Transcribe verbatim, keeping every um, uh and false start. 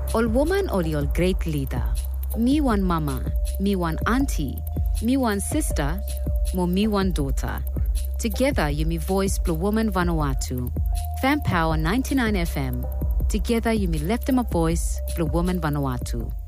All woman or your great leader. Me one mama, me one auntie, me one sister, mo me one daughter. Together you me voice Blue Woman Vanuatu. Fan Power ninety-nine F M. Together you me left them a voice Blue Woman Vanuatu.